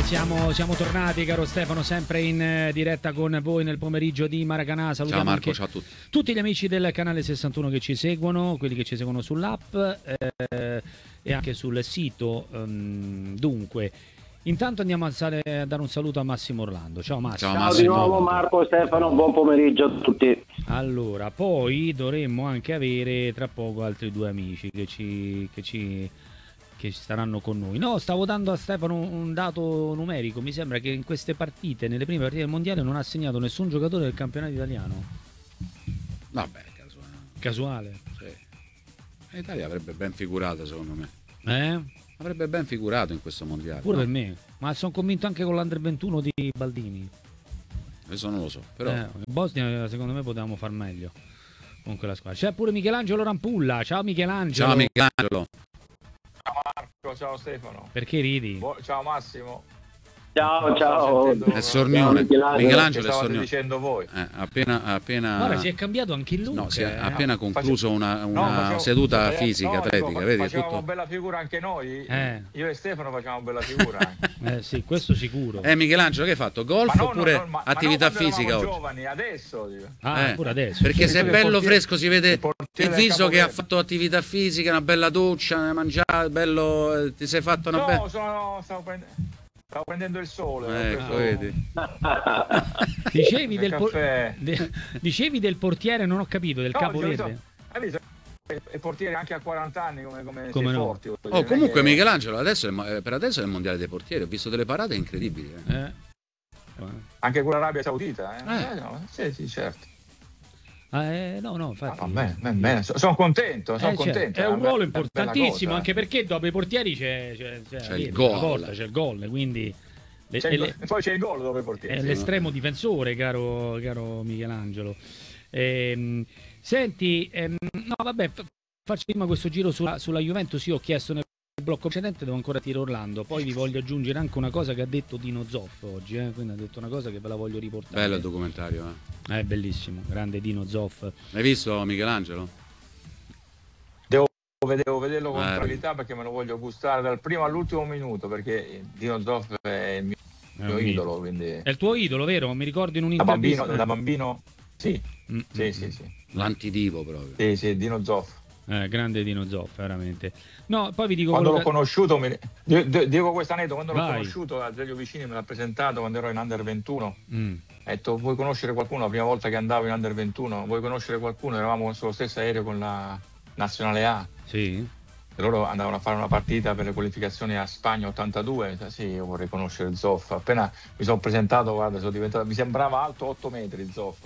Siamo tornati, caro Stefano, sempre in diretta con voi nel pomeriggio di Maracanã. Salutiamo ciao Marco, anche ciao a tutti. Tutti gli amici del canale 61 che ci seguono, quelli che ci seguono sull'app e anche sul sito. Dunque, intanto andiamo a dare un saluto a Massimo Orlando. Ciao Massimo. Ciao di nuovo Marco, Stefano, buon pomeriggio a tutti. Allora, poi dovremmo anche avere tra poco altri due amici che staranno con noi. No, stavo dando a Stefano un dato numerico. Mi sembra che in queste partite, nelle prime partite del mondiale, non ha segnato nessun giocatore del campionato italiano. Vabbè, casuale. Sì. L'Italia avrebbe ben figurato, secondo me. Avrebbe ben figurato in questo mondiale. Pure no? Per me. Ma sono convinto anche con l'Under 21 di Baldini. Adesso non lo so, però in Bosnia secondo me potevamo far meglio con quella squadra. C'è pure Michelangelo Rampulla. Ciao Michelangelo. Ciao Michelangelo. Ciao Marco, ciao Stefano. Perché ridi? Ciao Massimo. Ciao. È Sornione. Michelangelo è Sornione. Dicendo voi. Appena. Ora si è cambiato anche il look. No, si è appena concluso una seduta fisica, atletica. Vedi, facevamo tutto... bella figura anche noi. Io e Stefano facevamo bella figura. Sì, questo sicuro. Michelangelo, che hai fatto? Golf oppure attività fisica oggi? Giovani, adesso. Pure adesso. Perché se è bello fresco si vede il viso che ha fatto attività fisica, una bella doccia, mangiato, bello. Ti sei fatto una bella. Stavo prendendo il sole. Vedi. Dicevi del portiere, non ho capito, del capoverde. Hai visto? E portiere anche a 40 anni come no? forti. Comunque Michelangelo, per adesso è il mondiale dei portieri. Ho visto delle parate incredibili. Anche con l'Arabia Saudita. Sì, certo. No, infatti. Sono contento. È un ruolo importantissimo, anche perché dopo i portieri c'è il gol. C'è il gol, quindi poi c'è il gol dopo i portieri. È l'estremo difensore, caro Michelangelo. Senti, no vabbè, faccio prima questo giro sulla Juventus. Io ho chiesto nel blocco precedente, devo ancora tirare Orlando. Poi vi voglio aggiungere anche una cosa che ha detto Dino Zoff oggi, quindi ha detto una cosa che ve la voglio riportare. Bello il documentario, È bellissimo, grande Dino Zoff. Hai visto Michelangelo? Devo vederlo con tranquillità perché me lo voglio gustare dal primo all'ultimo minuto, perché Dino Zoff è il mio idolo, quindi... È il tuo idolo, vero? Mi ricordo in un'intervista da bambino sì. Sì. L'antidivo proprio. Sì, Dino Zoff. Grande Dino Zoff, veramente. No, poi vi dico quando l'ho conosciuto, dico questo aneddoto, quando l'ho conosciuto Azeglio Vicini me l'ha presentato quando ero in Under 21. Ha detto: vuoi conoscere qualcuno? La prima volta che andavo in Under 21, vuoi conoscere qualcuno? Eravamo sullo stesso aereo con la Nazionale A. Sì. E loro andavano a fare una partita per le qualificazioni a Spagna 82. Sì, io vorrei conoscere Zoff. Appena mi sono presentato, guarda, mi sembrava alto 8 metri Zoff.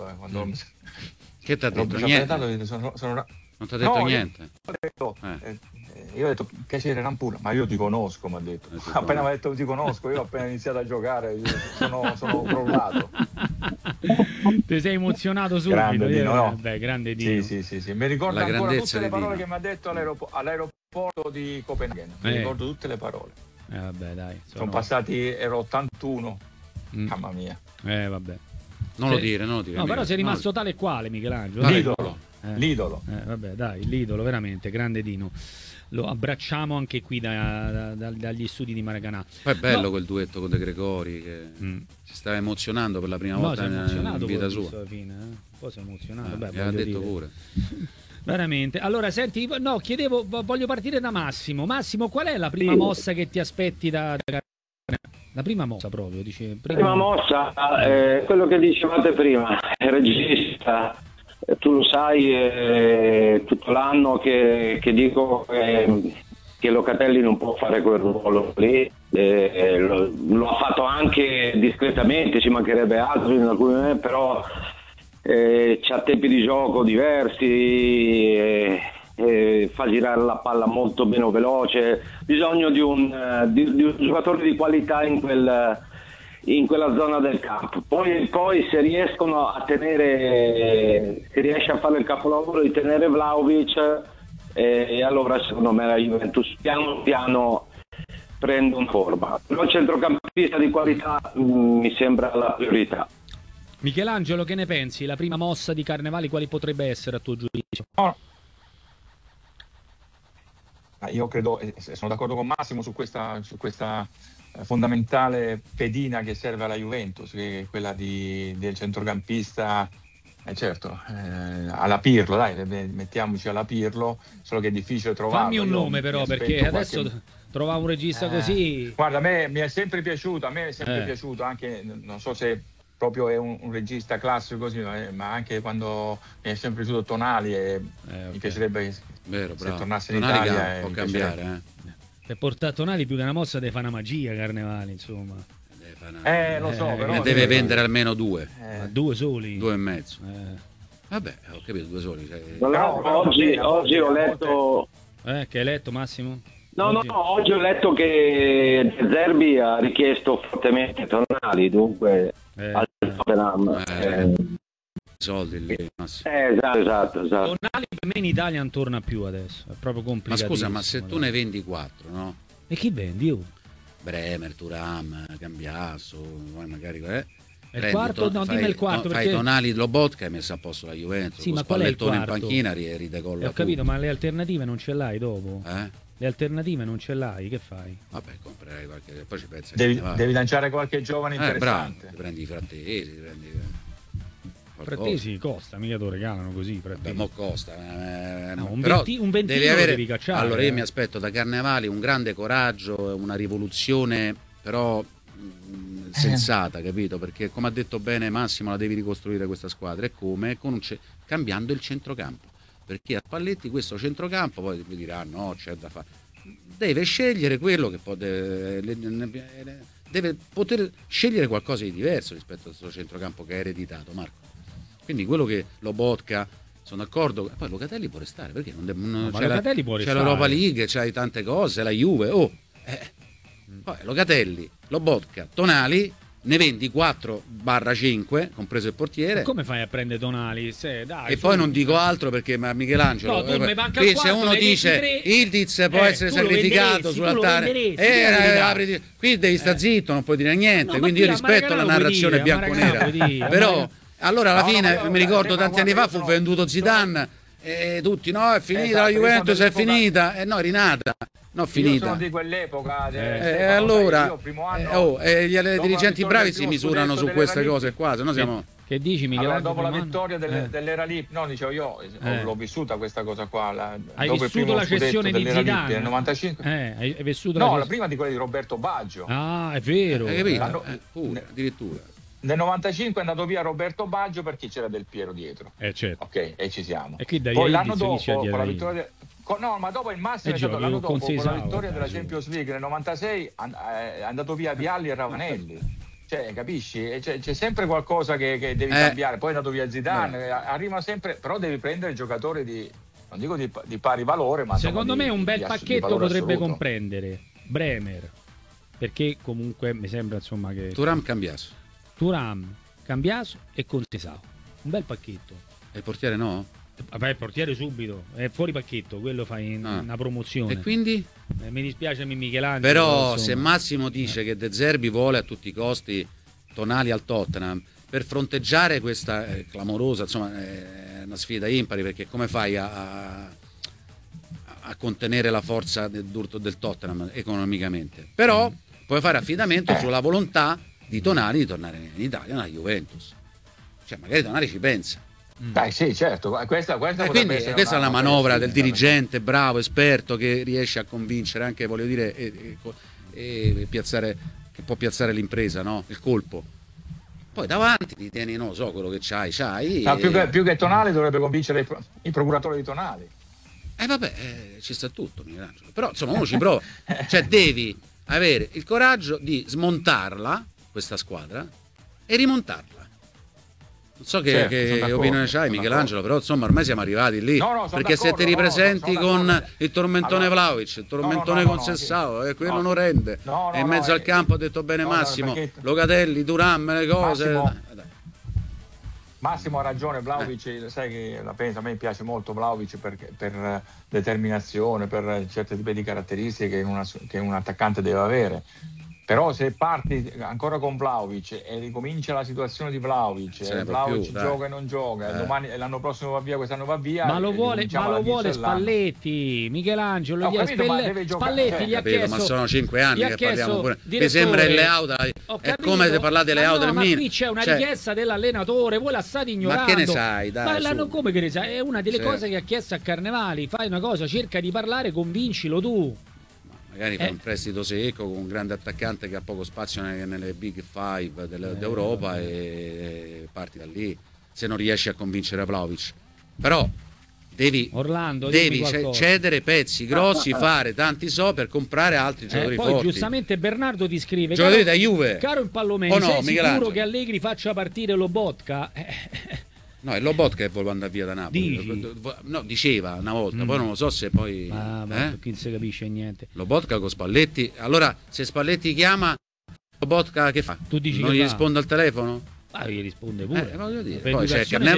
Che ti ha detto? Niente. Non ti ha detto niente? Io ho detto: piacere Rampulla, ma io ti conosco, mi ha detto. Appena mi ha detto ti conosco, io ho appena iniziato a giocare, sono crollato. Ti sei emozionato subito. Grande Dino, no? Grande Dino. Sì. Mi ricordo ancora tutte le parole che mi ha detto all'aeroporto di Copenaghen. Mi ricordo tutte le parole. Vabbè, dai. Sono passati, ero 81. Mamma mia. Vabbè. Non lo dire. No, però sei rimasto tale e quale, Michelangelo. L'idolo. Vabbè, dai, l'idolo, veramente, grande Dino. Lo abbracciamo anche qui dagli studi di Maracanã. Poi è bello quel duetto con De Gregori che si stava emozionando per la prima volta in vita sua. Alla fine, Poi si è emozionato. Mi ha detto pure. Veramente. Allora, senti, voglio partire da Massimo. Massimo, qual è la prima mossa che ti aspetti da la prima mossa proprio? Dice, prima mossa, quello che dicevate prima, il regista. Tu lo sai, tutto l'anno che dico che Locatelli non può fare quel ruolo lì, lo ha fatto anche discretamente, ci mancherebbe altro in alcuni momenti, però c'ha tempi di gioco diversi, fa girare la palla molto meno veloce, bisogno di un giocatore di qualità in quella zona del campo. Poi se riescono a tenere, se riesce a fare il capolavoro di tenere Vlahovic, e allora secondo me la Juventus piano piano prende un forma. Però il centrocampista di qualità mi sembra la priorità. Michelangelo, che ne pensi? La prima mossa di Carnevali quale potrebbe essere a tuo giudizio? Io credo, sono d'accordo con Massimo su questa fondamentale pedina che serve alla Juventus, che è quella del centrocampista, certo, alla Pirlo, dai, mettiamoci alla Pirlo, solo che è difficile trovarlo. Fammi un nome però, perché adesso trovare un regista così... Guarda, a me mi è sempre piaciuto, anche, non so se proprio è un regista classico così, ma anche quando mi è sempre piaciuto Tonali e mi piacerebbe se tornasse in Tonali Italia. Può cambiare, Per portare Tonali più che una mossa deve fare una magia, Carnevali, insomma. Lo so, però... Ne deve vendere almeno 2. 2 soli? 2 e mezzo. Vabbè, ho capito, 2 soli. Oggi ho letto... Che hai letto, Massimo? Oggi ho letto che Zerbi ha richiesto fortemente Tonali, dunque al Tottenham. Soldi lì. Esatto. Tonali per me in Italia non torna più adesso, è proprio complicato. Ma scusa, ma se tu ne vendi 4, no? E chi vendi? Io? Bremer, Thuram, Cambiasso, magari il quarto? Dimmi il quarto. Fai Tonali, Lobotka e messo a posto la Juventus. Sì, ma qual è il quarto? In panchina ridecolla. Ho capito, ma le alternative non ce l'hai dopo? Le alternative non ce l'hai, che fai? Vabbè, comprerai qualche... Poi ci pensi. Devi lanciare qualche giovane interessante. Bravo, ti prendi i Frattesi, ti prendi... Frattesi costa, mica te lo regalano così. Mo costa. Un però ventino devi cacciare. Allora io mi aspetto da Carnevali un grande coraggio, una rivoluzione però sensata, capito? Perché come ha detto bene Massimo, la devi ricostruire questa squadra. E come? Cambiando il centrocampo. Perché a Spalletti questo centrocampo, poi vi diranno no, c'è da fare. Deve scegliere quello che può... Deve poter scegliere qualcosa di diverso rispetto al suo centrocampo che è ereditato, Marco. Quindi quello che Lobotka, sono d'accordo, poi Locatelli può restare, perché c'è l'Europa League, c'hai tante cose, la Juve, poi Locatelli, Lobotka, Tonali, ne vendi 4/5, compreso il portiere. Ma come fai a prendere Tonali? E poi non dico altro perché Michelangelo, qui se uno dice Ildiz può essere sacrificato sull'altare, qui devi stare zitto, non puoi dire niente, quindi io rispetto la narrazione bianconera, però allora alla fine mi ricordo tanti anni fa fu venduto Zidane e tutti no, è finita la Juventus, è finita, no, è rinata. No, finita. Io sono di quell'epoca. Allora, i dirigenti bravi si misurano su queste cose qua, se no siamo... Che dici, Michelangelo? Dopo la vittoria dell'era Lip, no, dicevo io, l'ho vissuta questa cosa qua. Hai vissuto la cessione di Zidane? Nel 95? Hai vissuto la prima di quella di Roberto Baggio. Ah, è vero. Hai capito? Addirittura. Nel 95 è andato via Roberto Baggio perché c'era Del Piero dietro. Certo. Ok, e ci siamo. E qui poi l'anno dopo, con la vittoria... ma dopo il massimo è stato l'anno dopo, con la vittoria della Champions League nel 96 è andato via Vialli e Ravanelli. Cioè, capisci? C'è sempre qualcosa che devi cambiare. Poi è andato via Zidane, arriva sempre... Però devi prendere giocatori non dico di pari valore, ma secondo me un bel pacchetto potrebbe comprendere Bremer, perché comunque mi sembra insomma che... Thuram, Cambiasso e Conceição. Un bel pacchetto. E il portiere no? Vabbè, il portiere subito, è fuori pacchetto, quello fai una promozione. E quindi? Mi dispiace Michelangelo. Però se Massimo dice che De Zerbi vuole a tutti i costi Tonali al Tottenham per fronteggiare questa clamorosa, insomma, è una sfida impari, perché come fai a contenere la forza del Tottenham economicamente? Però puoi fare affidamento sulla volontà di Tonali di tornare in Italia, nella Juventus. Cioè magari Tonali ci pensa. Dai, sì, certo. Questa quindi questa è una manovra del dirigente bravo, esperto, che riesce a convincere anche, voglio dire, e piazzare, che può piazzare l'impresa, no? Il colpo. Poi davanti ti tieni, non so, quello che c'hai. No, più che Tonali dovrebbe convincere il procuratore di Tonali. Ci sta tutto, Michelangelo. Però insomma uno ci prova. Cioè devi avere il coraggio di smontarla, questa squadra, e rimontarla. Non so che opinione c'hai, Michelangelo, però insomma ormai siamo arrivati lì. Perché se ti ripresenti con il tormentone Vlahovic, il tormentone con Sessao, e quello non rende. E in mezzo al campo ha detto bene Massimo, Locatelli, Thuram, le cose. Massimo ha ragione, Vlahovic, sai che la pensa, a me piace molto Vlahovic per determinazione, per certe tipi di caratteristiche che un attaccante deve avere. Però se parti ancora con Vlahovic e ricomincia la situazione di Vlahovic, Vlahovic gioca e non gioca, domani, l'anno prossimo va via, quest'anno va via. Ma lo vuole Spalletti, Michelangelo, Spalletti gli ha chiesto. Ma sono 5 anni che parliamo pure. Mi sembra il Leao, è come se parlate di Leao del Milan. Ma qui c'è una richiesta dell'allenatore, voi la state ignorando. Ma che ne sai, dai? Ma come che ne sai? È una delle cose che ha chiesto a Carnevali. Fai una cosa, cerca di parlare, convincilo tu. Magari fa un prestito secco con un grande attaccante che ha poco spazio nelle Big Five d'Europa e parti da lì, se non riesci a convincere Vlahovic. Però devi cedere pezzi grossi, fare tanti per comprare altri giocatori poi forti. Giustamente Bernardo ti scrive: giocatori da Juve. Caro Impallomeni, sei sicuro che Allegri faccia partire Lobotka? No, è Lobotka che vuole andare via da Napoli. No, diceva una volta, poi non lo so se poi. Ma chi non si capisce niente. Lobotka con Spalletti. Allora, se Spalletti chiama, Lobotka che fa? Tu dici non gli risponde al telefono? Gli risponde pure. Voglio dire. Poi c'è Carnevali.